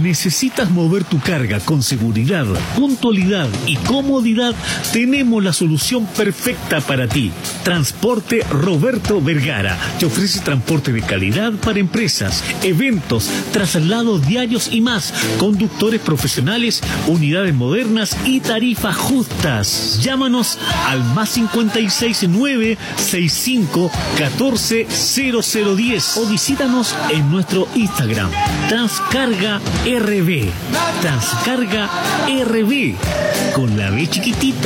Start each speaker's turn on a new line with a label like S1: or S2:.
S1: ¿Necesitas mover tu carga con seguridad, puntualidad y comodidad? Tenemos la solución perfecta para ti. Transporte Roberto Vergara te ofrece transporte de calidad para empresas, eventos, traslados diarios y más, conductores profesionales, unidades modernas y tarifas justas. Llámanos al +56 965 14 0010 o visítanos en nuestro Instagram, Transcarga RB. Transcarga RB, con la B chiquitita.